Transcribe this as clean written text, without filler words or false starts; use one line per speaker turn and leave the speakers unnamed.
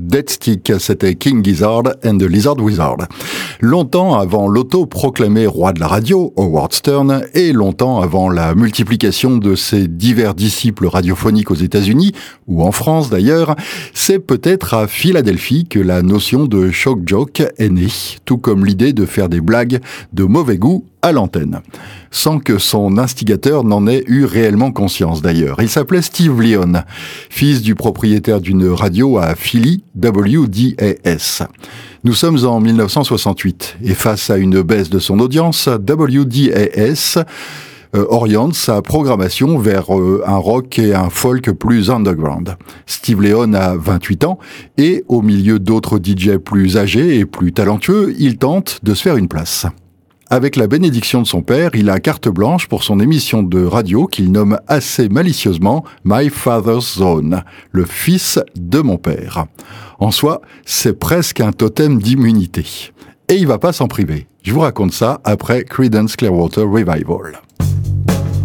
Dead Stick, c'était King Gizzard and the Lizard Wizard. Longtemps avant l'auto-proclamé roi de la radio, Howard Stern, et longtemps avant la multiplication de ses divers disciples radiophoniques aux États-Unis, ou en France d'ailleurs, c'est peut-être à Philadelphie que la notion de shock jock est née, tout comme l'idée de faire des blagues de mauvais goût à l'antenne. Sans que son instigateur n'en ait eu réellement conscience d'ailleurs. Il s'appelait Steve Leon, fils du propriétaire d'une radio à Philly, WDAS. Nous sommes en 1968 et face à une baisse de son audience, WDAS oriente sa programmation vers un rock et un folk plus underground. Steve Leon a 28 ans et au milieu d'autres DJ plus âgés et plus talentueux, il tente de se faire une place. Avec la bénédiction de son père, il a carte blanche pour son émission de radio qu'il nomme assez malicieusement My Father's Zone, le fils de mon père. En soi, c'est presque un totem d'immunité. Et il va pas s'en priver. Je vous raconte ça après Creedence Clearwater Revival.